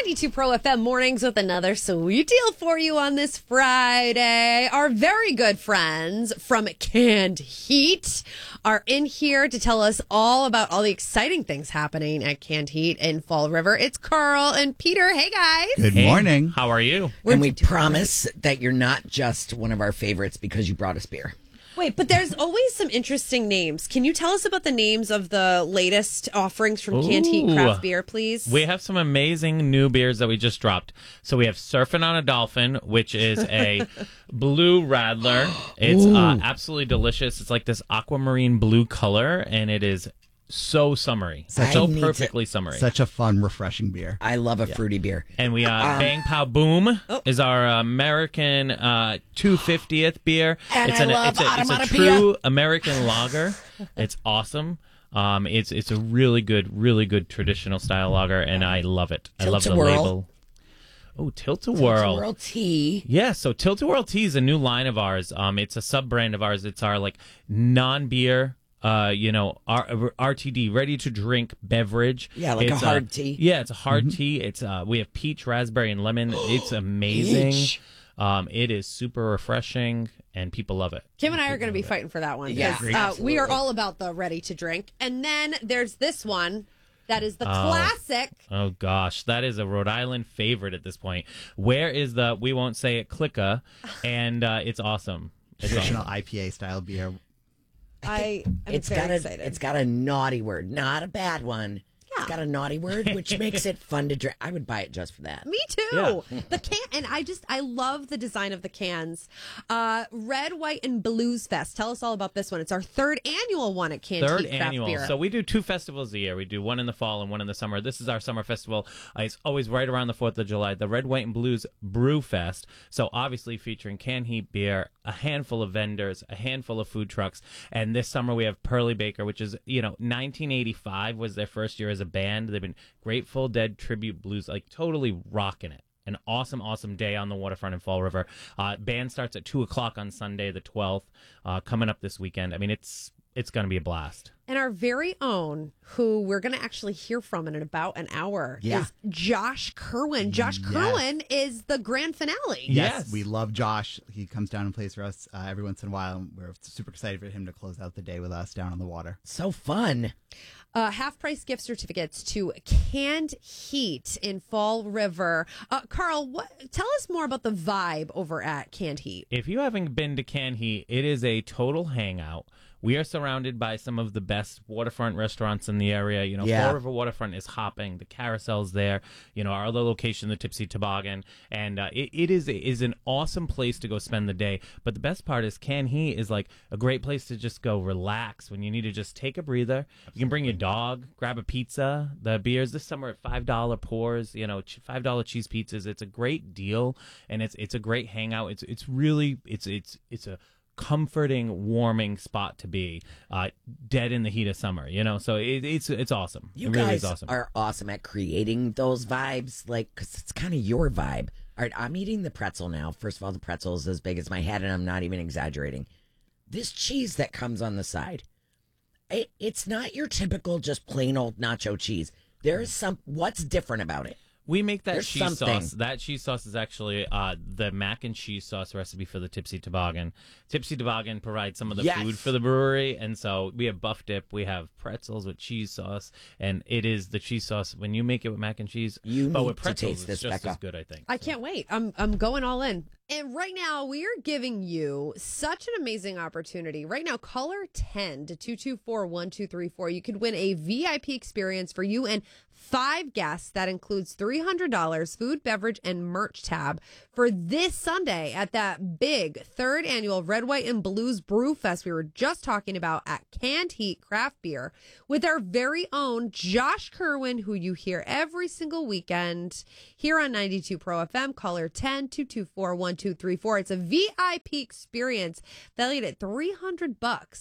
92 Pro FM mornings with another sweet deal for you on this Friday. Our very good friends from Canned Heat are in here to tell us all about all the exciting things happening at Canned Heat in Fall River. It's Carl and Peter. Hey, guys. Good morning. How are you? And we promise that you're not just one of our favorites because you brought us beer. Wait, but there's always some interesting names. Can you tell us about the names of the latest offerings from Canned Heat Craft Beer, please? We have some amazing new beers that we just dropped. So we have Surfing on a Dolphin, which is a blue radler. It's absolutely delicious. It's like this aquamarine blue color, and it is so summery. So perfectly summery. Such a fun, refreshing beer. I love a fruity beer. And we Bang Pow Boom is our American 250th beer. And It's a true American lager. It's awesome. It's a really good traditional style lager, and I love it. I love the label. Oh, Tilt-A-Whirl. Tilt-A-Whirl tea. Yeah, so Tilt-A-Whirl tea is a new line of ours. It's a sub-brand of ours. It's our non-beer RTD, ready to drink beverage. Yeah, like a hard tea. Yeah, it's a hard tea. It's we have peach, raspberry, and lemon. It's amazing. Peach. It is super refreshing, and people love it. Kim and I are going to be fighting for that one. Yeah, because, we are all about the ready to drink. And then there's this one that is the classic. Oh, gosh. That is a Rhode Island favorite at this point. Where is the, we won't say it, Clicka, and it's awesome. It's Traditional awesome. IPA style beer. I am very excited. It's got a naughty word, not a bad one. Yeah. It's got a naughty word, which makes it fun to drink. I would buy it just for that. Me too. Yeah. The can, and I love the design of the cans. Red, White, and Blues Fest. Tell us all about this one. It's our third annual one at Canned Heat Craft Beer. So we do two festivals a year. We do one in the fall and one in the summer. This is our summer festival. It's always right around the 4th of July. The Red, White, and Blues Brew Fest. So obviously featuring Canned Heat beer, a handful of vendors, a handful of food trucks. And this summer we have Pearly Baker, which is, 1985 was their first year as a band. They've been Grateful Dead tribute blues, like totally rocking it. An awesome, awesome day on the waterfront in Fall River. Band starts at 2 o'clock on Sunday, the 12th, coming up this weekend. I mean, it's going to be a blast. And our very own, who we're going to actually hear from in about an hour, is Josh Kerwin. Josh Kerwin is the grand finale. Yes. We love Josh. He comes down and plays for us every once in a while. And we're super excited for him to close out the day with us down on the water. So fun. Half-price gift certificates to Canned Heat in Fall River. Carl, tell us more about the vibe over at Canned Heat. If you haven't been to Canned Heat, it is a total hangout. We are surrounded by some of the best waterfront restaurants in the area. Fall River Waterfront is hopping. The Carousel's there. Our other location, the Tipsy Toboggan. And it is an awesome place to go spend the day. But the best part is Canned Heat is like a great place to just go relax when you need to just take a breather. You can bring your dog, grab a pizza. The beers this summer at $5 pours, $5 cheese pizzas. It's a great deal, and it's a great hangout. It's really a comforting, warming spot to be, dead in the heat of summer, so it's awesome. You it guys really is awesome. are awesome at creating those vibes, because it's kind of your vibe. All right, I'm eating the pretzel now. First of all, the pretzel is as big as my head, and I'm not even exaggerating. This cheese that comes on the side, it's not your typical just plain old nacho cheese. There's what's different about it? We make that There's cheese something. sauce. That cheese sauce is actually the mac and cheese sauce recipe for the Tipsy Toboggan. Tipsy Toboggan provides some of the food for the brewery, and so we have buff dip, we have pretzels with cheese sauce, and it is the cheese sauce. When you make it with mac and cheese, but with pretzels, taste this, it's just Becca. as good, I think. I can't wait. I'm going all in. And right now, we are giving you such an amazing opportunity. Right now, caller 10 to 224-1234. You could win a VIP experience for you and 5 guests. That includes $300 food, beverage, and merch tab for this Sunday at that big 3rd annual Red, White, and Blues Brew Fest we were just talking about at Canned Heat Craft Beer with our very own Josh Kerwin, who you hear every single weekend here on 92 Pro FM. Caller 10-224-1234. It's a VIP experience valued at $300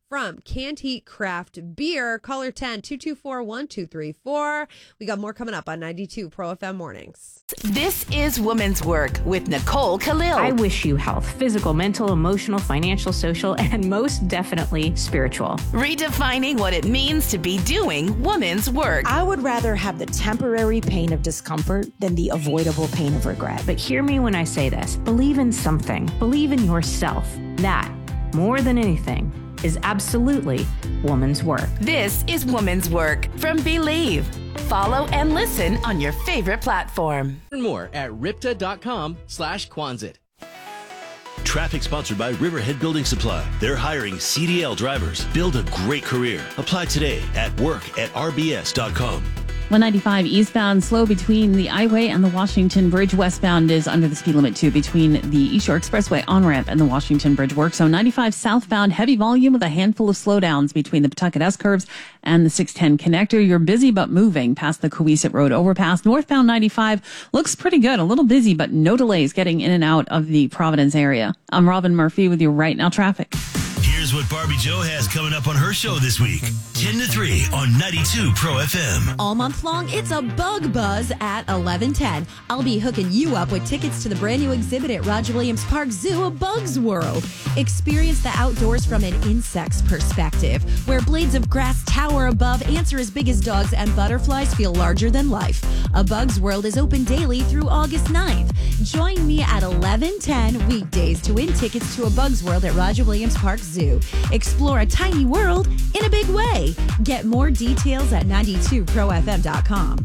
from Canned Heat Craft Beer. Caller 10-224-1234. We got more coming up on 92 Pro FM Mornings. This is Woman's Work with Nicole Khalil. I wish you health, physical, mental, emotional, financial, social, and most definitely spiritual. Redefining what it means to be doing woman's work. I would rather have the temporary pain of discomfort than the avoidable pain of regret. But hear me when I say this. Believe in something. Believe in yourself. That, more than anything, is absolutely woman's work. This is Woman's Work from Believe. Follow and listen on your favorite platform. Learn more at ripta.com/Quonset. Traffic sponsored by Riverhead Building Supply. They're hiring CDL drivers. Build a great career. Apply today at work@rbs.com. 195 eastbound, slow between the I-Way and the Washington Bridge. Westbound is under the speed limit, too, between the East Shore Expressway on-ramp and the Washington Bridge work. So 95 southbound, heavy volume with a handful of slowdowns between the Pawtucket S-curves and the 610 connector. You're busy but moving past the Coesit Road overpass. Northbound 95 looks pretty good. A little busy, but no delays getting in and out of the Providence area. I'm Robin Murphy with your Right Now traffic. Here's what Barbie Joe has coming up on her show this week. 10 to 3 on 92 Pro FM. All month long, it's a bug buzz at 11:10. I'll be hooking you up with tickets to the brand new exhibit at Roger Williams Park Zoo, A Bug's World. Experience the outdoors from an insect's perspective, where blades of grass tower above, ants are as big as dogs, and butterflies feel larger than life. A Bug's World is open daily through August 9th. Join me at 11:10 weekdays to win tickets to A Bug's World at Roger Williams Park Zoo. Explore a tiny world in a big way. Get more details at 92profm.com.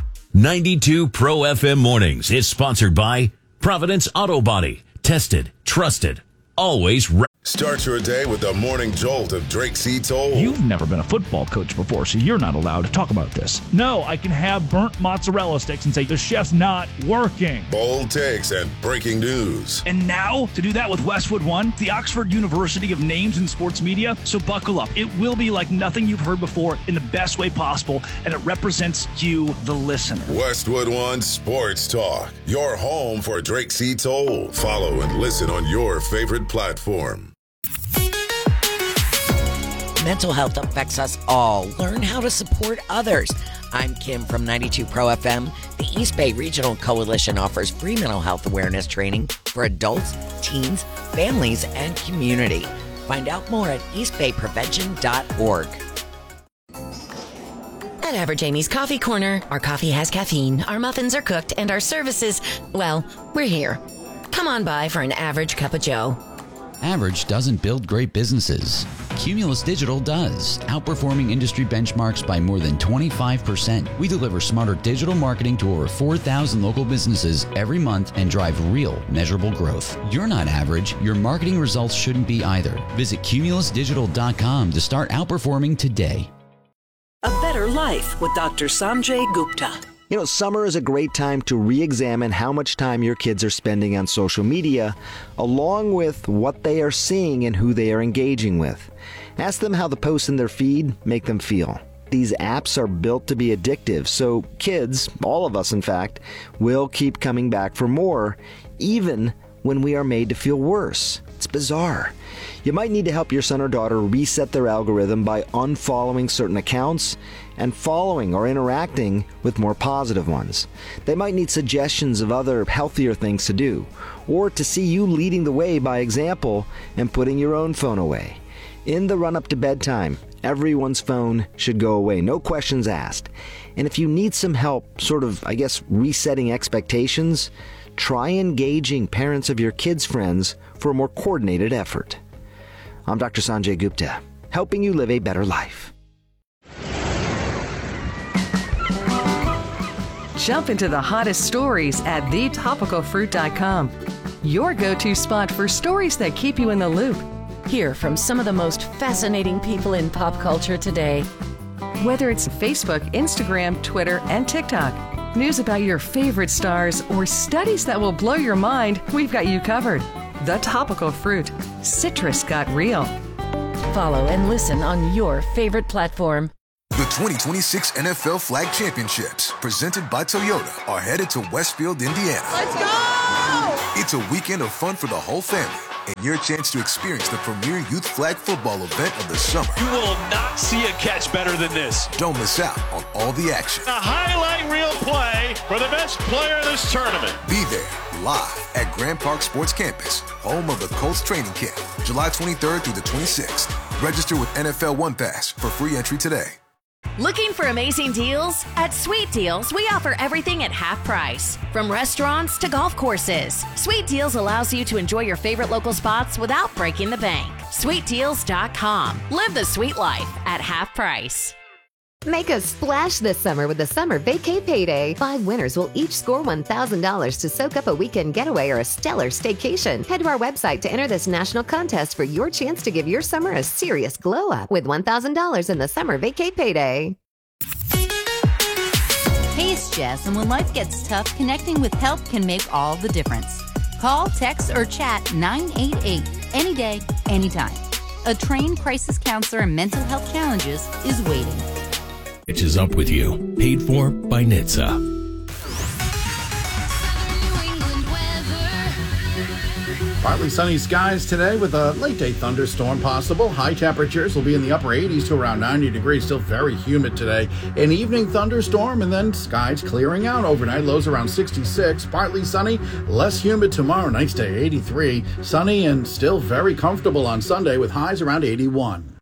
92 Pro FM Mornings is sponsored by Providence Auto Body. Tested, trusted, always ready. Start your day with the morning jolt of Drake C. Toll. You've never been a football coach before, so you're not allowed to talk about this. No, I can have burnt mozzarella sticks and say the chef's not working. Bold takes and breaking news. And now, to do that with Westwood One, the Oxford University of names in sports media. So buckle up. It will be like nothing you've heard before in the best way possible, and it represents you, the listener. Westwood One Sports Talk, your home for Drake C. Toll. Follow and listen on your favorite platform. Mental health affects us all. Learn how to support others. I'm Kim from 92 Pro FM. The East Bay Regional Coalition offers free mental health awareness training for adults, teens, families, and community. Find out more at eastbayprevention.org. At Average Amy's Coffee Corner, our coffee has caffeine, our muffins are cooked, and our services, well, we're here. Come on by for an average cup of joe. Average doesn't build great businesses. Cumulus Digital does, outperforming industry benchmarks by more than 25%. We deliver smarter digital marketing to over 4,000 local businesses every month and drive real, measurable growth. You're not average. Your marketing results shouldn't be either. Visit cumulusdigital.com to start outperforming today. A Better Life with Dr. Sanjay Gupta. You know, summer is a great time to re-examine how much time your kids are spending on social media, along with what they are seeing and who they are engaging with. Ask them how the posts in their feed make them feel. These apps are built to be addictive, so kids, all of us in fact, will keep coming back for more, even when we are made to feel worse. It's bizarre. You might need to help your son or daughter reset their algorithm by unfollowing certain accounts and following or interacting with more positive ones. They might need suggestions of other healthier things to do, or to see you leading the way by example and putting your own phone away. In the run-up to bedtime, everyone's phone should go away, no questions asked. And if you need some help, resetting expectations, try engaging parents of your kids' friends for a more coordinated effort. I'm Dr. Sanjay Gupta, helping you live a better life. Jump into the hottest stories at thetopicalfruit.com. Your go-to spot for stories that keep you in the loop. Hear from some of the most fascinating people in pop culture today. Whether it's Facebook, Instagram, Twitter, and TikTok, news about your favorite stars, or studies that will blow your mind, we've got you covered. The Topical Fruit. Citrus got real. Follow and listen on your favorite platform. The 2026 NFL Flag Championships, presented by Toyota, are headed to Westfield, Indiana. Let's go! It's a weekend of fun for the whole family. and your chance to experience the premier youth flag football event of the summer. You will not see a catch better than this. Don't miss out on all the action. A highlight reel play for the best player of this tournament. Be there live at Grand Park Sports Campus, home of the Colts training camp, July 23rd through the 26th. Register with NFL One Pass for free entry today. Looking for amazing deals? At Sweet Deals, we offer everything at half price. From restaurants to golf courses, Sweet Deals allows you to enjoy your favorite local spots without breaking the bank. SweetDeals.com. Live the sweet life at half price. Make a splash this summer with the Summer Vacay Payday. 5 winners will each score $1,000 to soak up a weekend getaway or a stellar staycation. Head to our website to enter this national contest for your chance to give your summer a serious glow up with $1,000 in the Summer Vacay Payday. Hey, it's Jess, and when life gets tough, connecting with help can make all the difference. Call, text, or chat 988 any day, anytime. A trained crisis counselor in mental health challenges is waiting. Is up with you. Paid for by NHTSA. Partly sunny skies today with a late day thunderstorm possible. High temperatures will be in the upper 80s to around 90 degrees. Still very humid today. An evening thunderstorm and then skies clearing out overnight. Lows around 66. Partly sunny, less humid tomorrow. Nice day, 83. Sunny and still very comfortable on Sunday with highs around 81.